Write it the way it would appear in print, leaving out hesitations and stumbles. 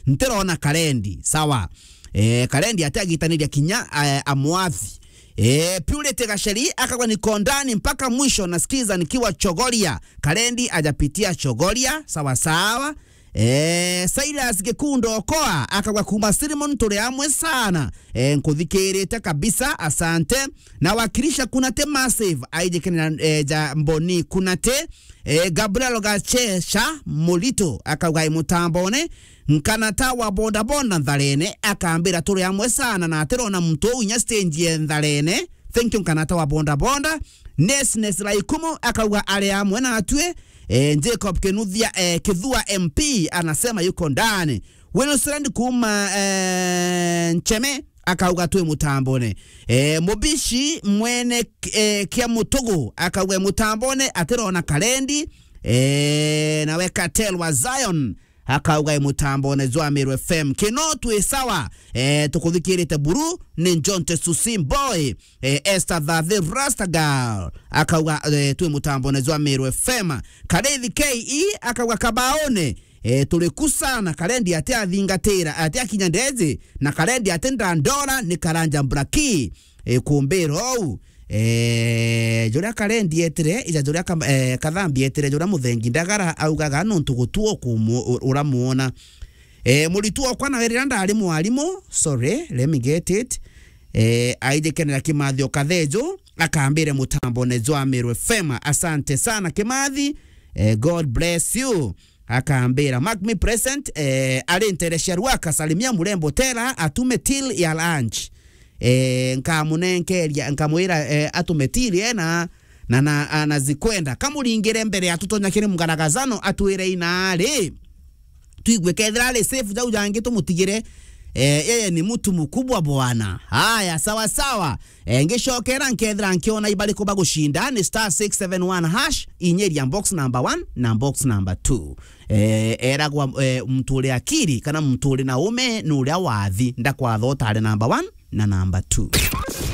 nterona Karendi sawa Karendi atagitaniria kinya amwathi Purity Gasheri akagwa niko ndani mpaka mwisho nasikiza nikiwa Chogoria Karendi ajapitia Chogoria sawa sawa Silas Gikundo Okoa akagwa kuma Simon tuli amwe sana nkuthikirite kabisa asante na wakilisha Kunate Massive aijekena Mboni Kunate Gabriel Gachesha Molito akagwa mutambone nkanata wa bonda bonda Ndhalene akambira tuli amwe sana na aterona mtu inya stage Ndhalene thank you nkanata wa bonda bonda Nesnes Laikumu akagwa ale amwe na atwe Jacob Kenuthia Kithua MP anasema yuko ndani Wilson kuma Ncheme akauga tuwe mutambone Mubishi mwene kia Mutogo akauga mutambone aterona Karendi na weka tel wa Zion akauga mutambone zwa Meru FM kino tuwe sawa tukuthikirite buru ni Njonte Susim Boy Esther the Rasta Girl akauga tuwe mutambone zwa Meru FM Karethi KE akauga kabaone tulikusana Karendi ate athingatira ate akinyandeze na Karendi atenda ndora ni Karanja Mbraki kumbero jura Karendi etere ija jura kathambi etere jura muthengi ndagara augaga nontu gutuo uramuona mulituo kwana weranda ali mwalimu sorry let me get it aijekenera Kimathio Kathejo akambire mutambone zwa Meru FM asante sana Kimathi God bless you akambira mark me present alinteresha ruaka salimia murembo tera atume till ya lunch nkamunenkeria nkamwira atume till na anazikwenda kamulingire mbere atutonya kiri mugaragazano atwire inale tuigwe kedrale safe jau jange tumutigire yeye ni mtu mkubwa bwana haya sawa sawa ngishokera nkethra nkiona ibaliko bagushinda ni *671# inyeria box number 1 na box number 2 eragwa mtu ule akiri kana mtu ule na ume nulia wathi ndakwatho tare number 1 na number 2